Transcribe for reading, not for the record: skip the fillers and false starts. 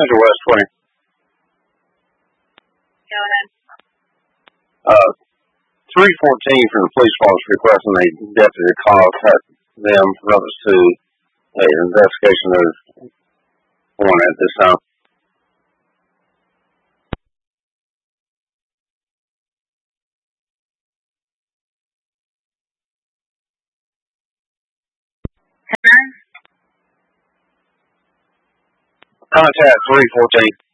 Central West 20. Go ahead. 314 from the police force requesting a deputy contact them for others to an investigation of one at this time. Contact 314.